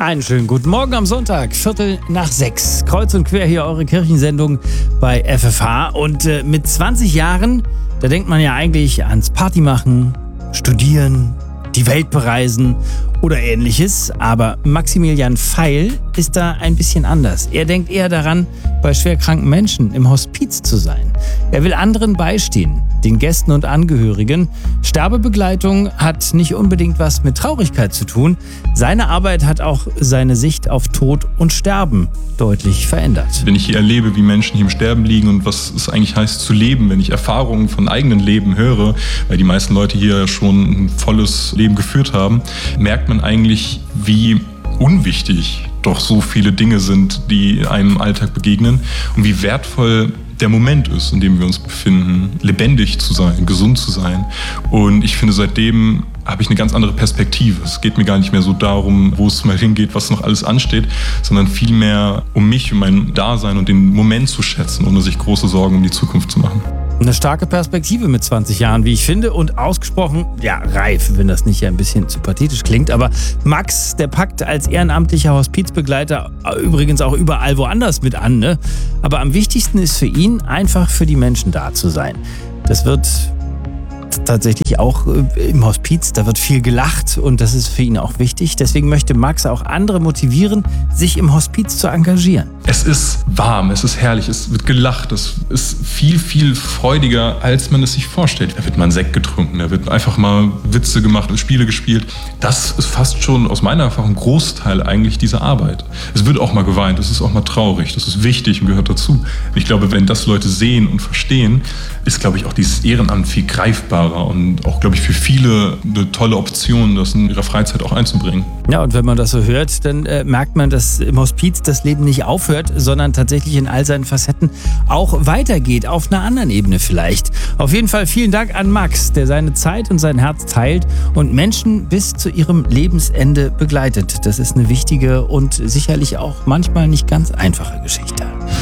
Einen schönen guten Morgen am Sonntag, 5:45. Kreuz und quer hier eure Kirchensendung bei FFH. Und mit 20 Jahren, da denkt man ja eigentlich ans Party machen, studieren, die Welt bereisen oder ähnliches. Aber Maximilian Feil ist da ein bisschen anders. Er denkt eher daran, bei schwerkranken Menschen im Hospiz zu sein. Er will anderen beistehen, den Gästen und Angehörigen. Sterbebegleitung hat nicht unbedingt was mit Traurigkeit zu tun. Seine Arbeit hat auch seine Sicht auf Tod und Sterben deutlich verändert. Wenn ich hier erlebe, wie Menschen hier im Sterben liegen und was es eigentlich heißt zu leben, wenn ich Erfahrungen von eigenen Leben höre, weil die meisten Leute hier schon ein volles Leben geführt haben, merkt man eigentlich, wie unwichtig doch so viele Dinge sind, die einem im Alltag begegnen und wie wertvoll der Moment ist, in dem wir uns befinden, lebendig zu sein, gesund zu sein. Und ich finde, seitdem habe ich eine ganz andere Perspektive. Es geht mir gar nicht mehr so darum, wo es mal hingeht, was noch alles ansteht, sondern vielmehr um mich, um mein Dasein und den Moment zu schätzen, ohne sich große Sorgen um die Zukunft zu machen. Eine starke Perspektive mit 20 Jahren, wie ich finde, und ausgesprochen, ja, reif, wenn das nicht ein bisschen zu pathetisch klingt. Aber Max, der packt als ehrenamtlicher Hospizbegleiter übrigens auch überall woanders mit an, ne? Aber am wichtigsten ist für ihn, einfach für die Menschen da zu sein. Das wird tatsächlich auch im Hospiz, da wird viel gelacht und das ist für ihn auch wichtig. Deswegen möchte Max auch andere motivieren, sich im Hospiz zu engagieren. Es ist warm, es ist herrlich, es wird gelacht, es ist viel, viel freudiger, als man es sich vorstellt. Da wird mal ein Sekt getrunken, da wird einfach mal Witze gemacht und Spiele gespielt. Das ist fast schon aus meiner Erfahrung ein Großteil eigentlich dieser Arbeit. Es wird auch mal geweint, es ist auch mal traurig, das ist wichtig und gehört dazu. Ich glaube, wenn das Leute sehen und verstehen, ist, glaube ich, auch dieses Ehrenamt viel greifbarer und auch, glaube ich, für viele eine tolle Option, das in ihrer Freizeit auch einzubringen. Ja, und wenn man das so hört, dann merkt man, dass im Hospiz das Leben nicht aufhört, sondern tatsächlich in all seinen Facetten auch weitergeht, auf einer anderen Ebene vielleicht. Auf jeden Fall vielen Dank an Max, der seine Zeit und sein Herz teilt und Menschen bis zu ihrem Lebensende begleitet. Das ist eine wichtige und sicherlich auch manchmal nicht ganz einfache Geschichte.